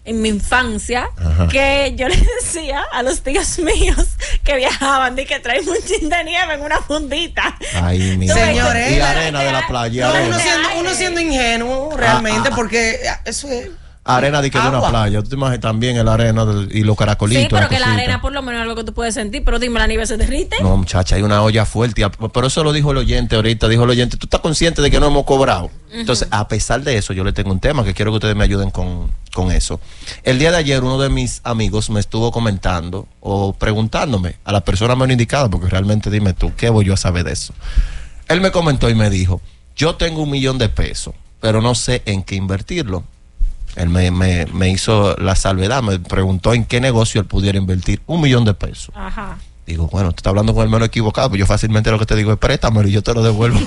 en mi infancia, Ajá. que yo les decía a los tíos míos que viajaban de que traen un chin de nieve en una fundita. Ay, mi Señores, y arena de la playa. No, Arena, uno siendo ingenuo realmente, porque eso es arena de que de una agua. playa. Tú te imaginas también el arena y los caracolitos. Sí, pero que la cositas. arena por lo menos es algo que tú puedes sentir, pero dime, ¿la nieve se derrite? No, muchacha, hay una olla fuerte. Pero eso lo dijo el oyente ahorita. Dijo el oyente, ¿tú estás consciente de que no hemos cobrado? Entonces, a pesar de eso, yo le tengo un tema que quiero que ustedes me ayuden con eso. El día de ayer, uno de mis amigos me estuvo comentando o preguntándome a la persona menos indicada, porque realmente dime tú, ¿qué voy yo a saber de eso? Él me comentó y me dijo, yo tengo $1,000,000, pero no sé en qué invertirlo. Él me hizo la salvedad, me preguntó en qué negocio él pudiera invertir $1,000,000. Ajá. Digo, bueno, tú estás hablando con el menos equivocado, pues yo fácilmente lo que te digo es préstamelo y yo te lo devuelvo.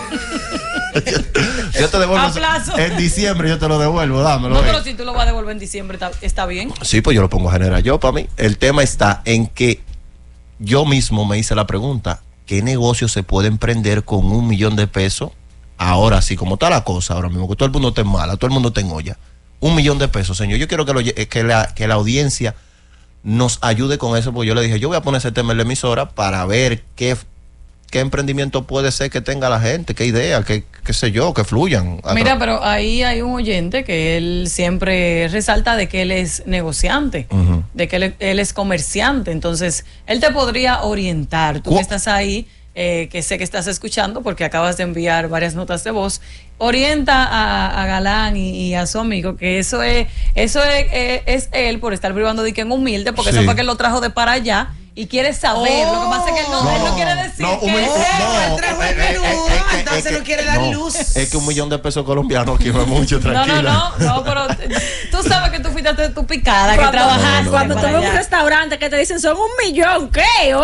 yo te devuelvo. A plazo. En diciembre yo te lo devuelvo, dámelo. No, pero si tú lo vas a devolver en diciembre, está bien. Sí, pues yo lo pongo a generar yo para mí. El tema está en que yo mismo me hice la pregunta, ¿qué negocio se puede emprender con $1,000,000? Ahora sí, como está la cosa ahora mismo, que todo el mundo está en mala, todo el mundo está en olla. $1,000,000, señor. Yo quiero que la audiencia nos ayude con eso, porque yo le dije, yo voy a poner ese tema en la emisora para ver qué emprendimiento puede ser que tenga la gente, qué idea, qué sé yo, que fluyan. Mira, pero ahí hay un oyente que él siempre resalta de que él es negociante, de que él es comerciante, entonces él te podría orientar, tú que estás ahí, que sé que estás escuchando porque acabas de enviar varias notas de voz, orienta a Galán y a su amigo que eso es él por estar privando de que en humilde, porque Sí. eso fue que él lo trajo de para allá y quiere saber. Lo que pasa es que él no quiere decir que entonces no quiere dar luz. Es que $1,000,000 colombianos quiero es mucho, tranquila. No, pero tú sabes que tú fuiste a tu picada, que trabajaste. Cuando tú vas a un restaurante que te dicen son $1,000,000, ¿qué?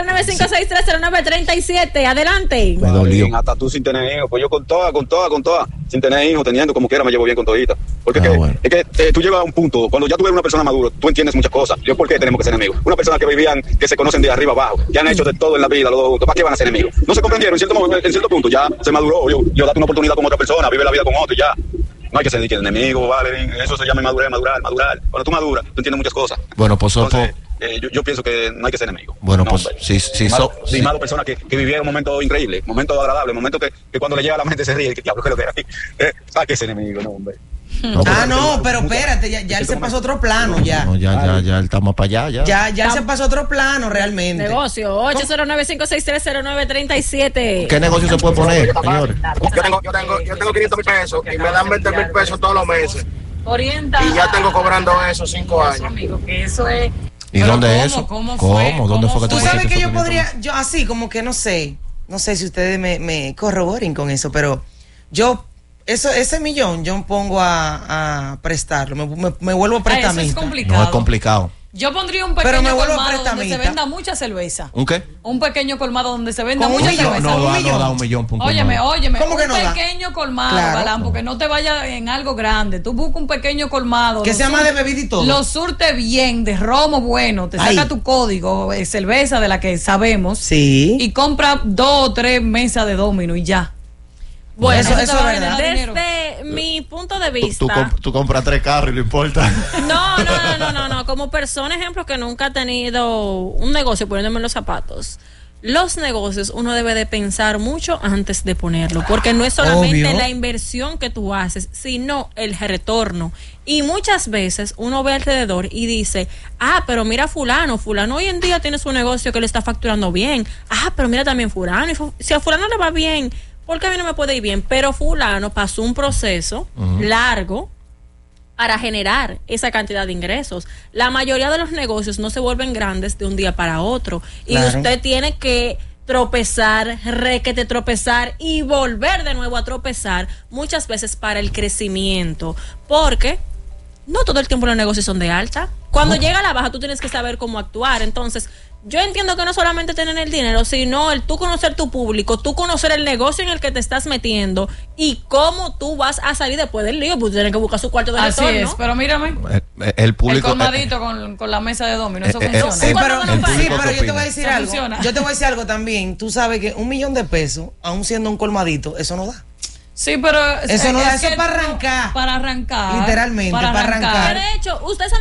809-563-0937, adelante. Me dolió. Hasta tú sin tener hijos, pues yo con toda, sin tener hijos, teniendo como quiera me llevo bien con todita. Porque bueno. es que tú llegas a un punto, cuando ya tú eres una persona madura, tú entiendes muchas cosas. Yo, ¿por qué tenemos que ser enemigos? Una persona que vivían, que se conocen de arriba abajo, que han hecho de todo en la vida, los dos, ¿para qué van a ser enemigos? No se comprendieron en cierto punto, ya se maduró, yo date una oportunidad con otra persona, vive la vida con otro y ya. No hay que ser enemigo, vale, eso se llama madurar. Cuando tú maduras, tú entiendes muchas cosas. Bueno, pues Entonces, yo pienso que no hay que ser enemigo. Bueno, no, pues hombre. sí. Más personas que vivieron un momento increíble, momento agradable, momento que cuando le llega a la mente se ríe, que diablo, que lo que era. ¿Para qué ser enemigo? No, hombre. Pero espérate, ya él se pasó a otro plano, ya. No, ya, él está más para allá, Ya él se pasó a otro plano realmente. Negocio, 809-563-0937. ¿Qué negocio se puede poner, señores? Yo tengo $500,000 y me dan $20,000 todos los meses. Orienta. Y ya tengo cobrando eso 5 años. Amigo, que eso es. ¿Y Pero dónde es ¿cómo? eso? ¿Cómo fue? ¿Dónde fue que Tú te sabes pusiste que yo esos podría, 500? yo así como que no sé si ustedes me corroboren con eso, pero yo ese millón yo pongo a prestarlo, me vuelvo Eso es prestamista. complicado. No, es complicado. Yo pondría un Pero me pequeño vuelvo colmado donde se prestamista. venda mucha cerveza. ¿Un qué? Un pequeño colmado donde se venda Con un mucha millón, cerveza. No, un no millón. da $1,000,000 por un Óyeme, colmado. ¿Cómo que no un da? pequeño colmado, Claro. Galán, porque no te vayas en algo grande. Tú busca un pequeño colmado. Que lo sea más de bebida y todo. Lo surte bien, de romo bueno, te saca Ay. tu código, cerveza de la que sabemos. Sí. Y compra 2 o 3 mesas de domino y ya. Bueno, eso te es va a verdad. generar dinero. Desde mi punto de vista. Tú compras 3 carros y no importa. No. Como persona, ejemplo, que nunca ha tenido un negocio poniéndome en los zapatos. Los negocios uno debe de pensar mucho antes de ponerlo, porque no es solamente Obvio. la inversión que tú haces, sino el retorno. Y muchas veces uno ve alrededor y dice, pero mira fulano hoy en día tiene su negocio que le está facturando bien. Pero mira también fulano, y si a fulano le va bien, ¿por qué a mí no me puede ir bien? Pero fulano pasó un proceso largo para generar esa cantidad de ingresos. La mayoría de los negocios no se vuelven grandes de un día para otro. Y Claro. usted tiene que tropezar y volver de nuevo a tropezar muchas veces para el crecimiento. Porque no todo el tiempo los negocios son de alta. Cuando llega a la baja, tú tienes que saber cómo actuar. Entonces, yo entiendo que no solamente tener el dinero, sino el tú conocer tu público, tú conocer el negocio en el que te estás metiendo y cómo tú vas a salir después del lío, pues tú tienes que buscar su cuarto de Así retorno. es, pero mírame. El público. El colmadito con la mesa de domino, eso funciona. Sí, pero El público, ¿qué yo te voy a opina? decir Eso algo. funciona. Yo te voy a decir algo también. Tú sabes que $1,000,000, aún siendo un colmadito, eso no da. Sí, pero Eso no da, eso que es para arrancar. Para arrancar. Literalmente, para arrancar. Que de hecho, usted sabe